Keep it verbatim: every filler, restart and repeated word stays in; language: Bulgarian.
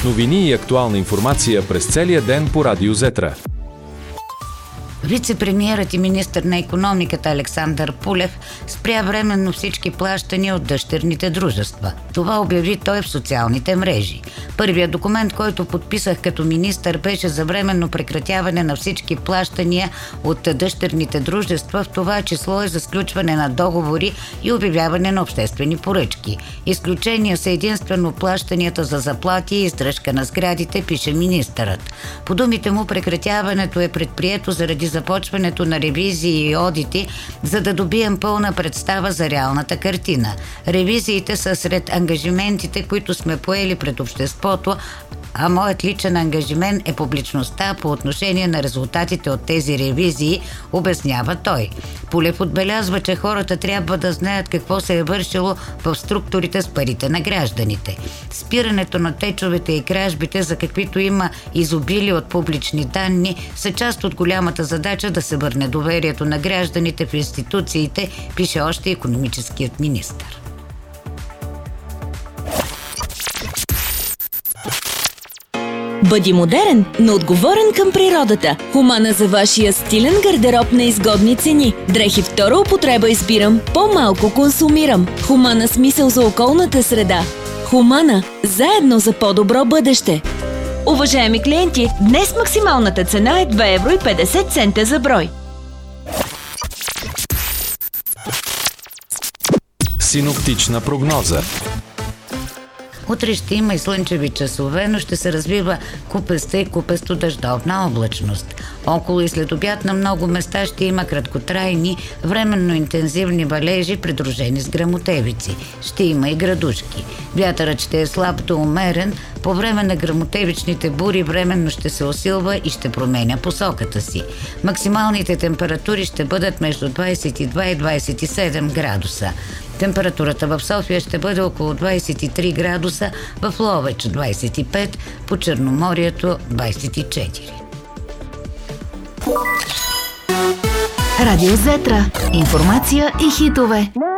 Новини и актуална информация през целия ден по Радио Зетра. Вице-премиерът и министър на икономиката Александър Пулев спря временно всички плащания от дъщерните дружества. Това обяви той в социалните мрежи. Първият документ, който подписах като министър, беше за временно прекратяване на всички плащания от дъщерните дружества, в това число и за сключване на договори и обявяване на обществени поръчки. Изключения са единствено плащанията за заплати и издръжка на сградите, пише министърът. По думите му, прекратяването е предприето заради започването на ревизии и одити, за да добием пълна представа за реалната картина. Ревизиите са сред ангажиментите, които сме поели пред обществото, а моят личен ангажимент е публичността по отношение на резултатите от тези ревизии, обяснява той. Пулев отбелязва, че хората трябва да знаят какво се е вършило в структурите с парите на гражданите. Спирането на течовете и кражбите, за каквито има изобилие от публични данни, са част от голямата задача да се върне доверието на гражданите в институциите, пише още икономическият министър. Бъди модерен, но отговорен към природата. Хумана за вашия стилен гардероб на изгодни цени. Дрехи втора употреба избирам, по-малко консумирам. Хумана с мисъл за околната среда. Хумана – заедно за по-добро бъдеще. Уважаеми клиенти, днес максималната цена е два евро и петдесет цента за брой. Синоптична прогноза. Утре ще има и слънчеви часове, но ще се развива купеста и купесто дъждовна облачност. Около и след обяд на много места ще има краткотрайни, временно интензивни валежи, придружени с гръмотевици. Ще има и градушки. Вятърът ще е слаб до умерен. По време на гръмотевичните бури временно ще се усилва и ще променя посоката си. Максималните температури ще бъдат между двадесет и два и двадесет и седем градуса. Температурата в София ще бъде около двадесет и три градуса, в Ловеч двадесет и пет, по Черноморието двадесет и четири. Радио Зетра. Информация и хитове.